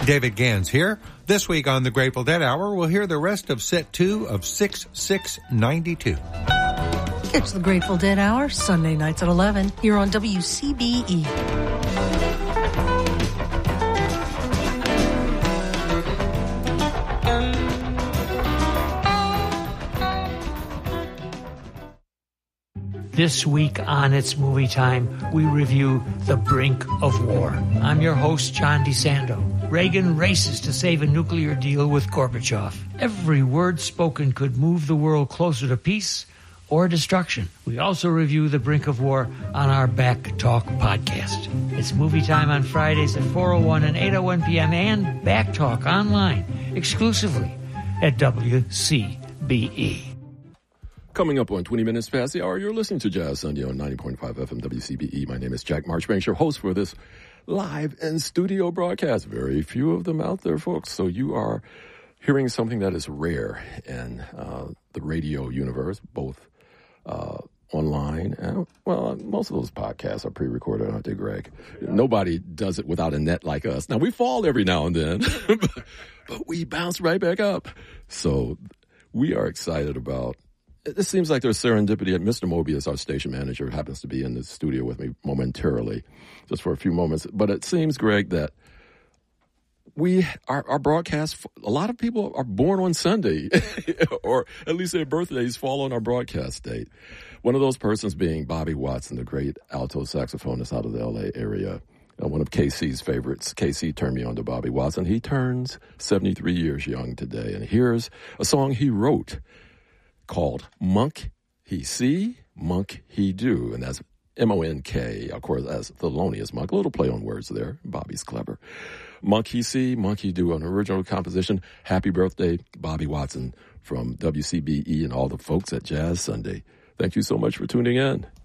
David Gans here. This week on the Grateful Dead Hour, we'll hear the rest of set 2 of 6692. It's the Grateful Dead Hour, Sunday nights at 11, here on WCBE. This week on It's Movie Time, we review The Brink of War. I'm your host, John DeSando. Reagan races to save a nuclear deal with Gorbachev. Every word spoken could move the world closer to peace or destruction. We also review The Brink of War on our Back Talk podcast. It's Movie Time on Fridays at 4:01 and 8:01 p.m. and Back Talk online exclusively at WCBE. Coming up on 20 minutes past the hour, you're listening to Jazz Sunday on 90.5 FM WCBE. My name is Jack Marchbanks, your host for this live and studio broadcast. Very few of them out there, folks. So you are hearing something that is rare in the radio universe, both online and, well, most of those podcasts are pre-recorded, aren't they, Greg? Nobody does it without a net like us. Now, we fall every now and then, but we bounce right back up. So we are excited about it. Seems like there's serendipity. Mr. Mobius, our station manager, happens to be in the studio with me momentarily, just for a few moments. But it seems, Greg, that our broadcast, a lot of people are born on Sunday, or at least their birthdays fall on our broadcast date. One of those persons being Bobby Watson, the great alto saxophonist out of the L.A. area. One of KC's favorites. KC turned me on to Bobby Watson. He turns 73 years young today. And here's a song he wrote called Monk He See, Monk He Do. And that's M-O-N-K, of course, as Thelonious Monk. A little play on words there. Bobby's clever. Monk He See, Monk He Do, an original composition. Happy birthday, Bobby Watson, from WCBE and all the folks at Jazz Sunday. Thank you so much for tuning in.